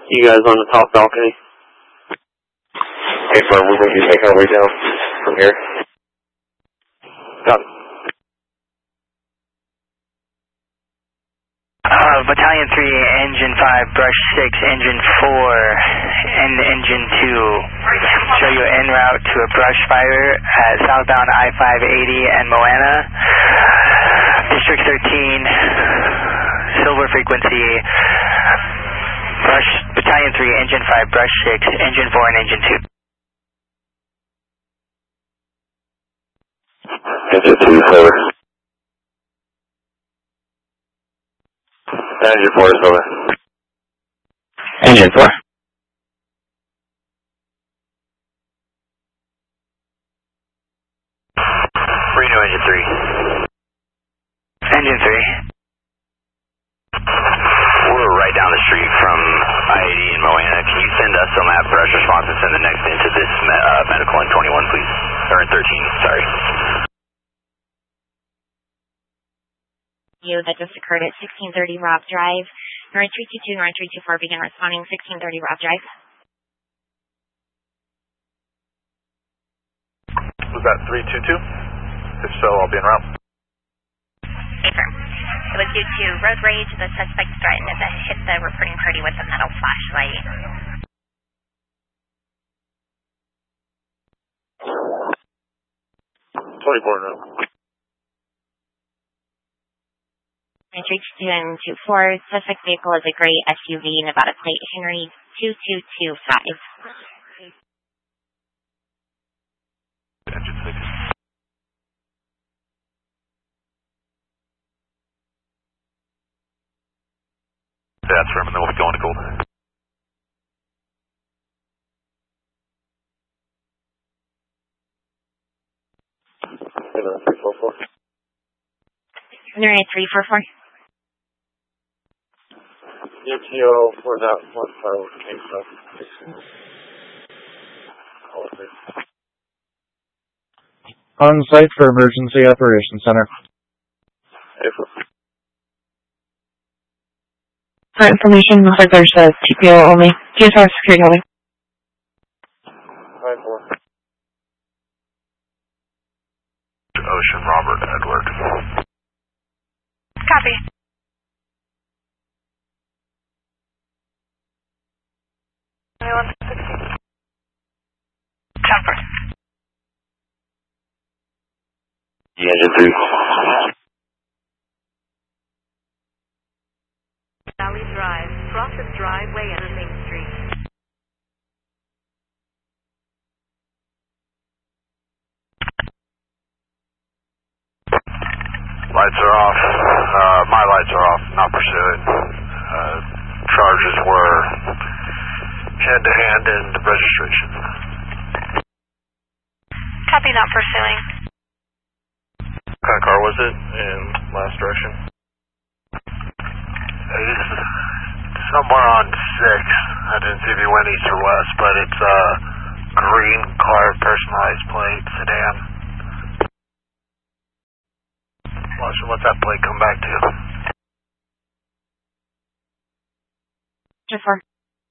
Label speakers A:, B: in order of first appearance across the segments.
A: You guys on the top balcony?
B: Okay, firm, we're going to be making our way down from here.
A: Got it.
C: Battalion 3, Engine 5, Brush 6, Engine 4, and Engine 2. Show you en route to a brush fire at southbound I-580 and Moana. District 13, silver frequency. Brush, Battalion 3, Engine 5, Brush 6, Engine 4, and Engine 2.
B: Engine 2, silver. Engine 4 is over.
D: Engine 4.
B: Reno, Engine 3.
C: Engine 3.
B: We're right down the street from I-80 in Moana. Can you send us some at brush response and send the next into this medical in 21, please? Or in 13, sorry.
E: That just occurred at 1630 Rob Drive. North 322, North 324 begin responding 1630 Rob Drive.
F: Was that 322? If so, I'll be en route.
E: Confirm. It was due to road rage. The suspect threatened to hit the reporting party with a metal flashlight. And 322 and 24. Suspect vehicle is a gray SUV, Nevada plate Henry 2225.
F: Engine 6. That's firm, and then we'll be going to gold.
B: Reno 344.
E: Reno 344.
B: UTO, where's that? What file came from?
D: On site for Emergency Operations Center.
G: For information, looks like there's a TPO only. GSR security only.
B: 5-4.
F: Ocean, Robert, Edward.
E: Copy. Jumper.
B: Engine 3.
H: Valley Drive, Crosses Driveway and Main Street.
F: Lights are off. My lights are off, not pursuing. Charges were hand-to-hand and registration.
E: Copy, not pursuing.
F: What kind of car was it in last direction? He's somewhere on 6. I didn't see if he went east or west, but it's a green car, personalized plate, sedan. What's that plate come back to?
E: Just for.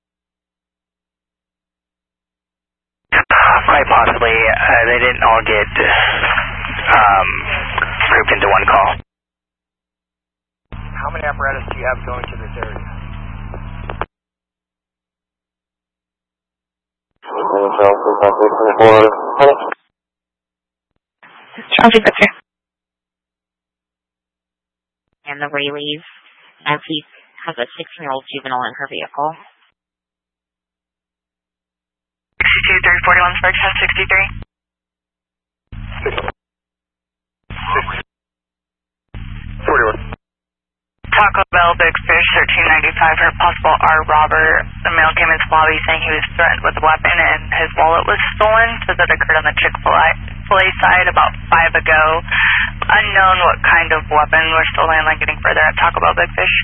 C: Quite possibly. They didn't all get grouped into one call.
I: How many apparatus do you have going to this area?
G: Traffic picture.
E: And the Rayleighs, as he has a 16-year-old juvenile in her vehicle.
H: 62, 341, Sparks 1063.
F: 41.
H: Taco Bell, Big Fish, 1395, heard possible R. Robert. The male came into lobby saying he was threatened with a weapon and his wallet was stolen. Says that occurred on the Chick-fil-A side about 5 ago. Unknown what kind of weapon. We're still landing getting further at Taco Bell, Big Fish.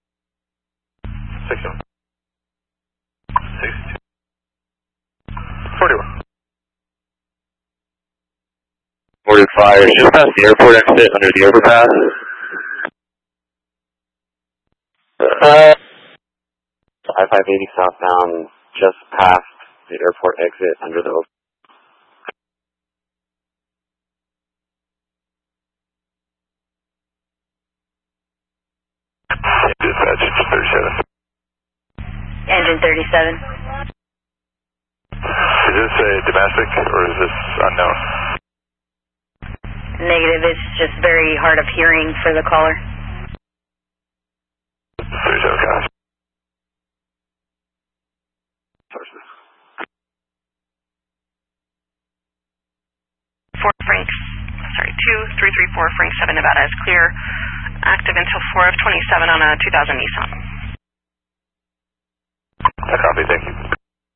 F: 61. 62. 41.
B: 45, just past the airport exit under the overpass.
A: I-580 southbound, just past the airport exit under the open.
B: Dispatch, engine 37.
H: Engine 37.
B: Is this a domestic or is this unknown?
H: Negative, it's just very hard of hearing for the caller.
B: 37 guys.
H: Fort Frank, 2334 Frank 7 Nevada is clear. Active until 4 of 27 on a 2000 Nissan.
B: I copy, thank you.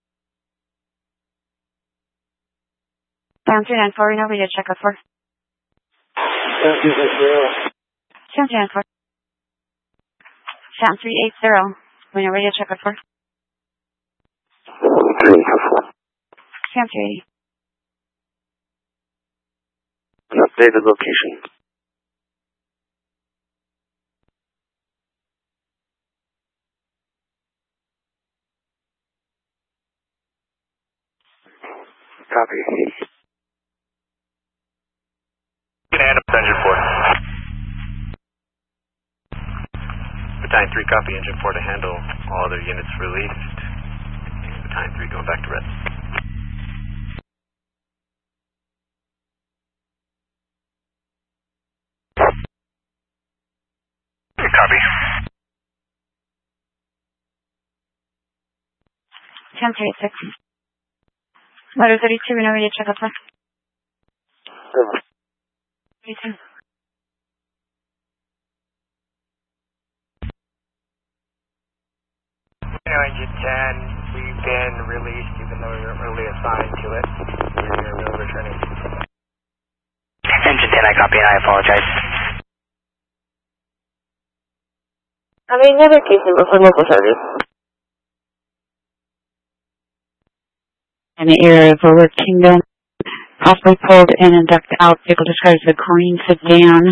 G: Sound 394, we know we did check up for.
A: Sound 260.
G: Sound 394. Sound 380, we know we did check up for.
A: 384.
G: Sound 380.
A: An updated location. Copy.
B: Hand up engine 4.
A: Battalion 3 copy, engine 4 to handle. All other units released. Battalion 3 going back to red.
B: Copy.
G: Sound 386. Letter 32, we know we did check up for. 32.
I: Engine 10, we've been released even though we weren't really assigned to it. We're returning.
C: Engine 10, I copy and I apologize.
G: Another case number for local service. In the area of Overwood Kingdom, possibly pulled in and ducked out. Vehicle described as a green sedan.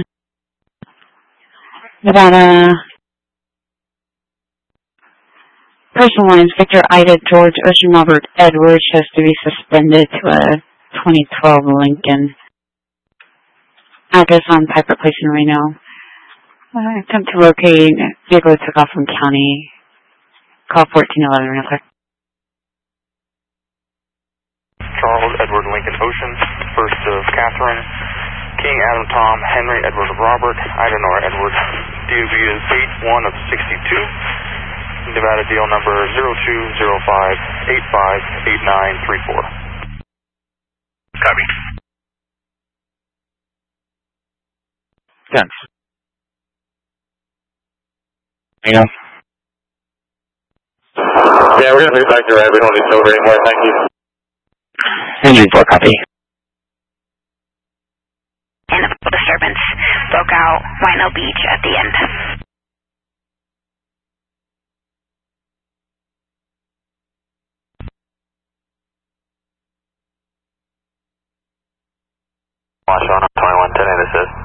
G: Nevada. Personal lines, Victor, Ida, George, Ocean, Robert, Edwards has to be suspended to a 2012 Lincoln. Address on Piper Place in Reno. Attempt to locate vehicle that took off from county. Call 1411 Reno Clerk.
J: Charles Edward Lincoln Ocean, first of Catherine, King Adam Tom, Henry Edward Robert, Ida Nora Edward. DOV is 81 of 62. Nevada deal number 0205858934.
B: Copy.
A: Thanks.
B: Yeah, we're going to move back to red. We don't need silver anymore. Thank you.
C: Engine 4, copy.
E: And a disturbance broke out Rhino Beach at the end.
B: Watch on 2110 assist.